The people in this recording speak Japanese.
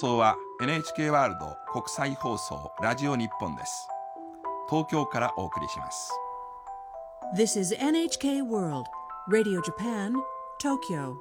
放送は NHK ワールド国際放送ラジオ日本です。東京からお送りします。 This is NHK World Radio Japan, Tokyo.